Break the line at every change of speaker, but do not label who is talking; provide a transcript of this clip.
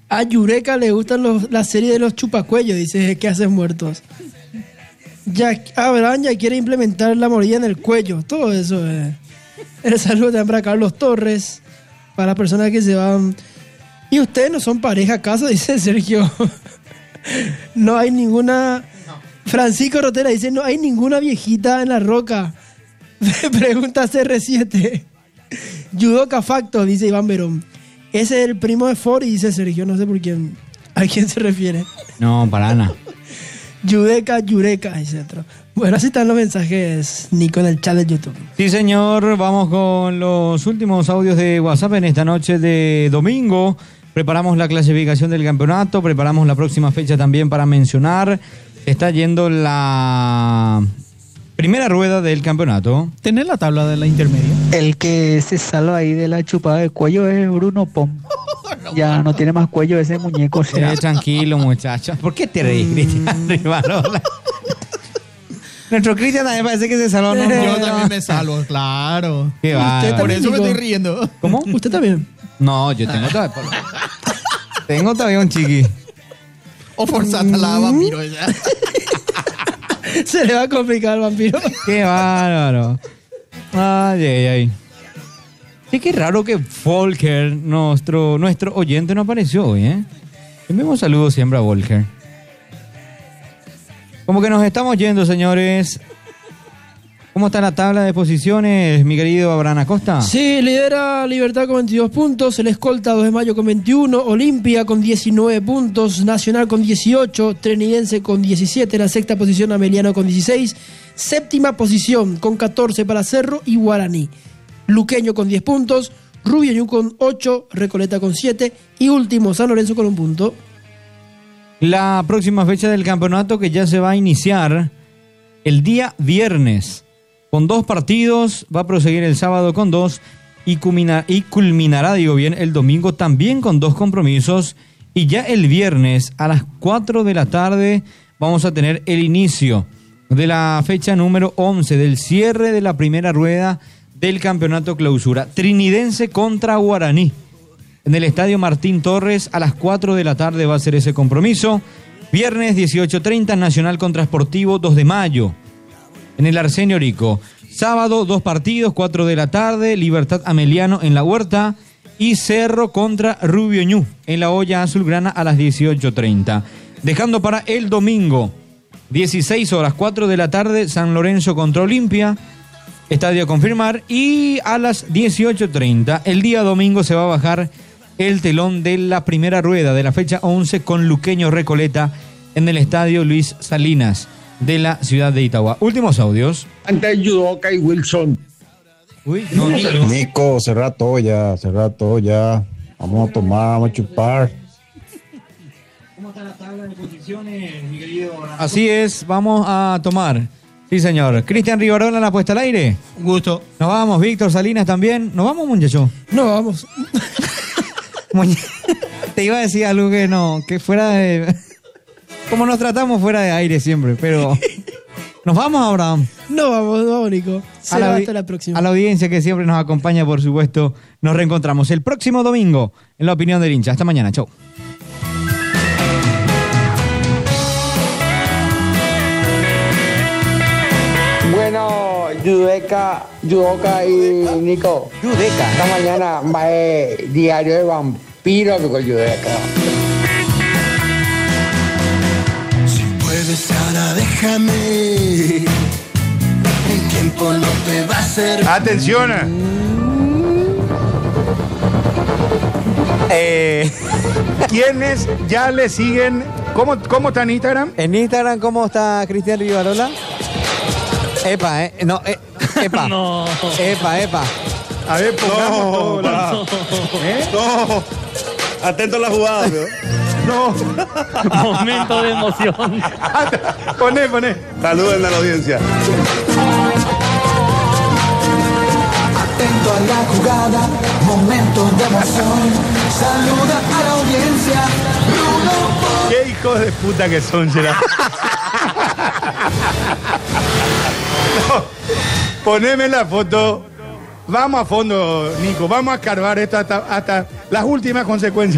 A Yureka le gustan la serie de los chupacuellos, dice, ¿qué haces muertos? Abraham ya quiere implementar la mordida en el cuello, todo eso. El saludo también para Carlos Torres, para las personas que se van. ¿Y ustedes no son pareja acaso? Dice Sergio. No hay ninguna... Francisco Rotera dice, no hay ninguna viejita en la roca. Pregunta CR7. Yudoka Facto, dice Iván Verón. Ese es el primo de Ford, y dice Sergio, no sé por quién. ¿A quién se refiere?
No, para Ana.
Yureka, etc. Bueno, así están los mensajes, Nico, en el chat de YouTube.
Sí, señor. Vamos con los últimos audios de WhatsApp en esta noche de domingo. Preparamos la clasificación del campeonato, preparamos la próxima fecha también para mencionar. Está yendo la primera rueda del campeonato.
¿Tenés la tabla de la intermedia?
El que se salva ahí de la chupada de cuello es Bruno Pom. Ya no tiene más cuello ese muñeco.
Tranquilo, muchachos. ¿Por qué te reís, Cristian Rivarola? Nuestro Cristian también parece que se salvó.
No, yo también me salvo, claro.
Qué va.
Por eso me estoy riendo.
¿Cómo?
¿Usted también?
No, yo tengo todavía un chiqui.
O forzata la vampiro ya.
Se le va a complicar al vampiro.
Qué bárbaro. Ay. Sí, qué raro que Volker, nuestro oyente, no apareció hoy, ¿eh? Enviamos saludos siempre a Volker. Como que nos estamos yendo, señores. ¿Cómo está la tabla de posiciones, mi querido Abraham Acosta?
Sí, lidera Libertad con 22 puntos, el escolta 2 de Mayo con 21, Olimpia con 19 puntos, Nacional con 18, Trinidense con 17, la sexta posición Ameliano con 16, séptima posición con 14 para Cerro y Guaraní. Luqueño con 10 puntos, Rubio Ñu con 8, Recoleta con 7 y último San Lorenzo con 1 punto.
La próxima fecha del campeonato que ya se va a iniciar el día viernes con 2 partidos, va a proseguir el sábado con 2 y culminará, el domingo también con 2 compromisos, y ya el viernes a las 4 de la tarde vamos a tener el inicio de la fecha número 11 del cierre de la primera rueda del campeonato clausura. Trinidense contra Guaraní. En el estadio Martín Torres a las 4 de la tarde va a ser ese compromiso. Viernes 18:30, Nacional contra Sportivo 2 de Mayo. En el Arsenio Rico. Sábado 2 partidos, 4 de la tarde, Libertad Ameliano en La Huerta y Cerro contra Rubio Ñu en la Olla Azulgrana a las 18:30. Dejando para el domingo, 16 horas, 4 de la tarde, San Lorenzo contra Olimpia. Estadio a confirmar, y a las 18:30 el día domingo se va a bajar el telón de la primera rueda de la fecha 11 con Luqueño Recoleta en el estadio Luis Salinas de la ciudad de Itagua. Últimos audios.
Ante Yudoka y Wilson.
Uy, no.
Nico, cerra todo ya. Vamos a tomar, vamos a chupar.
¿Cómo está la tabla de posiciones, mi querido? Así es, vamos a tomar. Sí, señor. Cristian Rivarola en la puesta al aire.
Un gusto.
Nos vamos, Víctor Salinas también. ¿Nos vamos, muchacho?
No, vamos.
Te iba a decir algo que fuera de... Como nos tratamos fuera de aire siempre, pero... ¿Nos vamos, Abraham?
No vamos, Nico. Hasta la próxima.
A la audiencia que siempre nos acompaña, por supuesto, nos reencontramos el próximo domingo en La Opinión del Hincha. Hasta mañana, chau.
Bueno, Yudoka y Nico.
Yudoka.
Esta mañana va el diario de vampiro con Yudoka.
Si puedes ahora déjame. El tiempo no te va a hacer.
Atención. ¿Quiénes ya le siguen? ¿Cómo está en Instagram?
En Instagram, ¿cómo está Cristian Rivarola? Epa, epa.
No.
Epa.
A ver, pongamos todo lado.
No. Atento a la jugada, ¿no?
No.
Momento de emoción.
Poné.
Saluden a la audiencia.
Atento a la jugada, momento de emoción. Saluda a la audiencia.
Qué hijos de puta que son, será. No, poneme la foto. Vamos a fondo, Nico. Vamos a escarbar esto hasta las últimas consecuencias.